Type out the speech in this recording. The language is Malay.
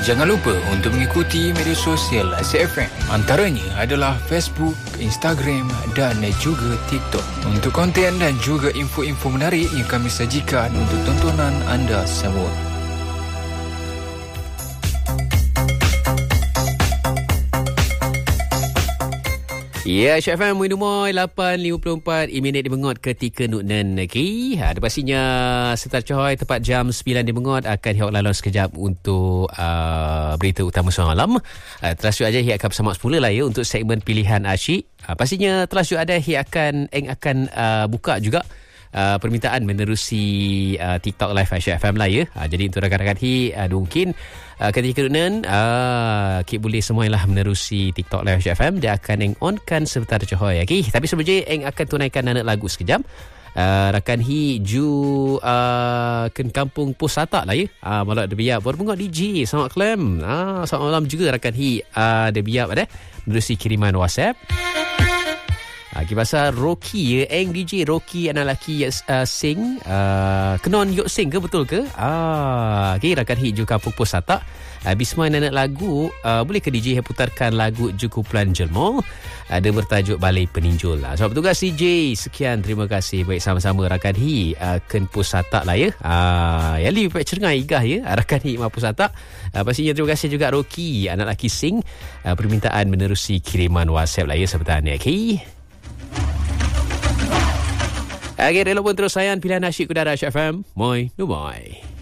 Jangan lupa untuk mengikuti media sosial Asyik FM. Antaranya adalah Facebook, Instagram dan juga TikTok. Untuk konten dan juga info-info menarik yang kami sajikan untuk tontonan anda semua. Ya, Asyik FM Minumoi 8.54 minit di mengot ketika nuknen lagi. Ada pastinya Setar Cohoy tepat jam 9 di mengot akan hiak lalu sekejap untuk berita utama semalam. Terus aja hiak akan bersama semula lah ya untuk segmen pilihan asyik. Pastinya terus ada hiak akan buka juga permintaan menerusi TikTok Live Asyik FM lah ya. Jadi untuk rakan-rakan mungkin ketika kedunan Kik boleh semualah menerusi TikTok Live Asyik FM. Dia akan onkan sebentar Cohoy. Okay? Tapi sebelum akan tunaikan anak lagu sekejap. Rakan ju ken kampung Pusata lah ya. Malah ada biar baru mengok DJ selamat klaim. Selamat malam juga rakan ada biar ada menerusi kiriman WhatsApp. Pasal Rocky ya, DJ Rocky anak lelaki sing kenon yuk sing ke betul ke? Okay, rakan hit juga Kampung Pusata. Bisma anak lagu boleh ke DJ putarkan lagu Jukupan Jelmo ada bertajuk Balai Peninjul lah. So petugas DJ sekian, terima kasih. Baik, sama-sama rakan ken Pusata lah ya. Yali cengai igah ya rakan Ma Pusata. Pastinya terima kasih juga Rocky anak lelaki sing permintaan menerusi kiriman WhatsApp lah ya sebenarnya. Okay. Okay, rela pun terus sayang pilihan asyik udara Asyik FM. Moi, numai.